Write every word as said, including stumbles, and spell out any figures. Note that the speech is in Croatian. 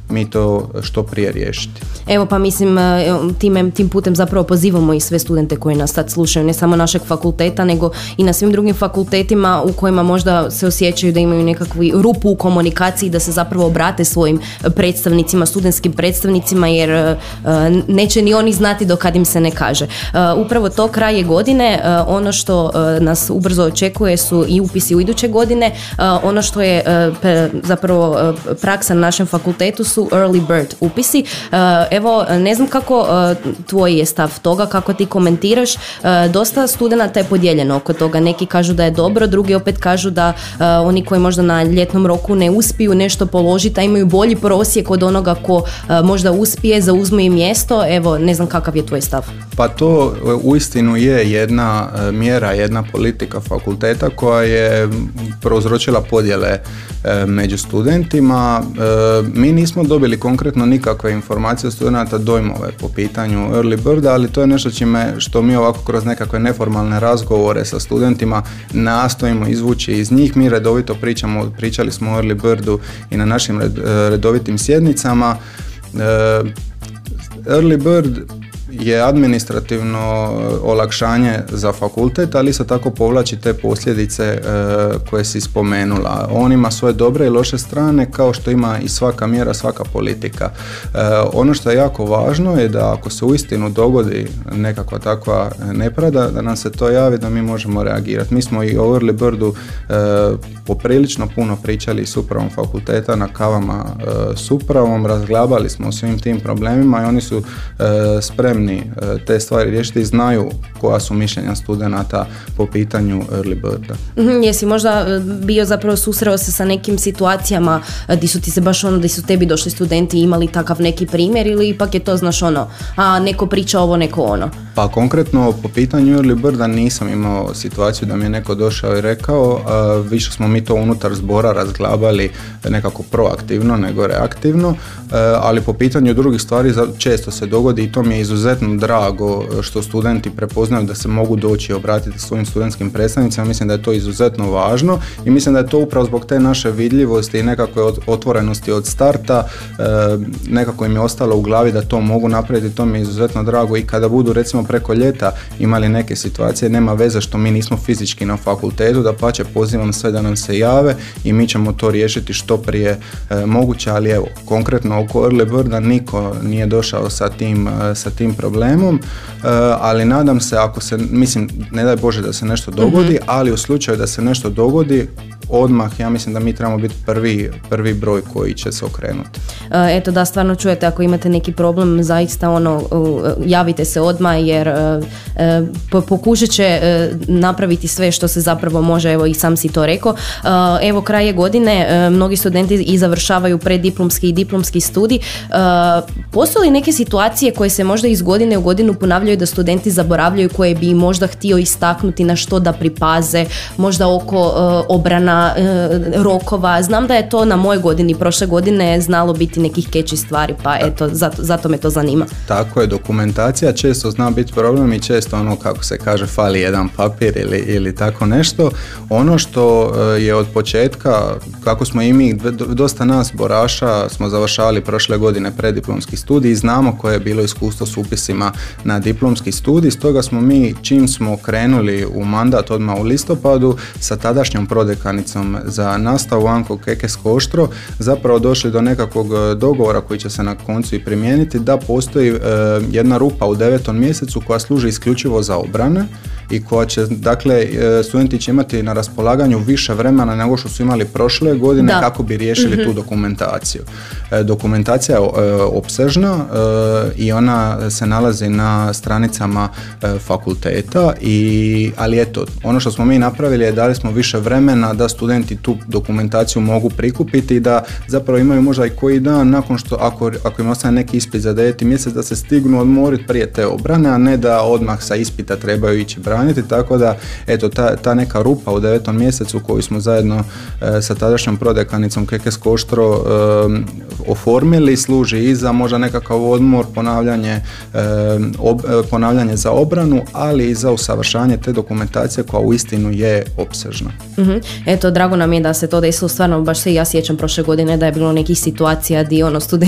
mi to što prije riješiti. Evo pa mislim tim, tim putem zapravo pozivamo i sve studente koji nas sad slušaju, ne samo našeg fakulteta nego i na svim drugim fakultetima u kojima možda se osjećaju da imaju nekakvu rupu u komunikaciji, da se zapravo obrate svojim predstavnicima, studentskim predstavnicima jer neće ni oni znati do kad im se ne kaže. Upravo to kraj je godine, ono što nas ubrzo očekuje su i upisi u iduće godine, ono što je zapravo praksa na našem fakultetu su early bird upisi. Evo, ne znam kako tvoj je stav toga, kako ti komentiraš, dosta studenata je podijeljeno oko toga, neki kažu da je dobro, drugi opet kažu da oni koji možda na ljetnom roku ne uspiju nešto položiti, a imaju bolji prosjek od onoga ko možda uspije, zauzmu im mjesto, evo, ne znam kakav je tvoj stav. Pa to uistinu je jedna mjera, jedna politika fakulteta koja je prouzročila podjele među studentima. Mi nismo dobili konkretno nikakve informacije od studenata, dojmove po pitanju early birda, ali to je nešto čime što mi ovako kroz nekakve neformalne razgovore sa studentima nastojimo izvući iz njih. Mi redovito pričamo, pričali smo o early birdu i na našim redovitim sjednicama. Early bird je administrativno olakšanje za fakultet, ali isto tako povlači te posljedice e, koje si spomenula. On ima svoje dobre i loše strane, kao što ima i svaka mjera, svaka politika. E, ono što je jako važno je da ako se uistinu dogodi nekakva takva nepravda, da nam se to javi, da mi možemo reagirati. Mi smo i o early birdu e, poprilično puno pričali s upravom fakulteta na kavama e, s upravom, razglabali smo o svim tim problemima i oni su e, spremni te stvari riješiti i znaju koja su mišljenja studenata po pitanju early birda. Mm-hmm, jesi možda bio zapravo susreo se sa nekim situacijama di su ti se baš ono, di su tebi došli studenti imali takav neki primjer ili ipak je to, znaš ono, a neko priča ovo, neko ono? Pa konkretno po pitanju early birda nisam imao situaciju da mi je neko došao i rekao, a, više smo mi to unutar zbora razglabali nekako proaktivno nego reaktivno, a, ali po pitanju drugih stvari često se dogodi i to mi je izuzetno drago što studenti prepoznaju da se mogu doći i obratiti svojim studentskim predstavnicima. Mislim da je to izuzetno važno i mislim da je to upravo zbog te naše vidljivosti i nekakve otvorenosti od starta, e, nekako im je ostalo u glavi da to mogu napraviti, to mi je izuzetno drago i kada budu recimo preko ljeta imali neke situacije, nema veze što mi nismo fizički na fakultetu, da pače pozivam sve da nam se jave i mi ćemo to riješiti što prije e, moguće, ali evo, konkretno oko early birda niko nije došao sa tim, sa tim problemom, ali nadam se ako se, mislim, ne daj Bože da se nešto dogodi, mm-hmm. ali u slučaju da se nešto dogodi, odmah ja mislim da mi trebamo biti prvi, prvi broj koji će se okrenuti. Eto da, stvarno čujete, ako imate neki problem, zaista ono, javite se odmah jer pokušat će napraviti sve što se zapravo može, evo i sam si to rekao. Evo kraj je godine, mnogi studenti i završavaju preddiplomski i diplomski studij. Postoje li neke situacije koje se možda iz godine u godinu ponavljaju da studenti zaboravljaju, koje bi možda htio istaknuti, na što da pripaze, možda oko uh, obrana uh, rokova? Znam da je to na mojoj godini, prošle godine znalo biti nekih catchy stvari, pa eto, zato, zato me to zanima. Tako je, dokumentacija često zna biti problem i često ono, kako se kaže, fali jedan papir ili, ili tako nešto. Ono što uh, je od početka, kako smo i mi, dosta nas boraša smo završavali prošle godine preddiplomski studij i znamo koje je bilo iskustvo s upisima na diplomski studij, stoga smo mi, čim smo krenuli u mandat odmah u listopadu sa tadašnjom prodekanicom za nastavu Anko Kekes-Koštro zapravo došli do nekakvog dogovora koji će se na koncu i primijeniti, da postoji e, jedna rupa u devetom mjesecu koja služi isključivo za obrane i koja će, dakle, studenti će imati na raspolaganju više vremena nego što su imali prošle godine da. kako bi riješili mm-hmm. tu dokumentaciju. E, dokumentacija je e, opsežna e, i ona se nalazi na stranicama e, fakulteta, i, ali eto, ono što smo mi napravili je dali smo više vremena da studenti tu dokumentaciju mogu prikupiti i da zapravo imaju možda i koji dan nakon što, ako, ako im ostane neki ispit za deveti mjesec, da se stignu odmoriti prije te obrane, a ne da odmah sa ispita trebaju ići braniti, tako da eto, ta, ta neka rupa u devetom mjesecu koju smo zajedno e, sa tadašnjom prodekanicom Kekes-Koštro e, oformili, služi i za možda nekakav odmor, ponavljanje, e, ob, ponavljanje za obranu, ali i za usavršanje te dokumentacije koja uistinu je opsežna. Mm-hmm. Eto, drago nam je da se to desilo, stvarno baš se i ja sjećam prošle godine da je bilo nekih situacija gdje ono studenti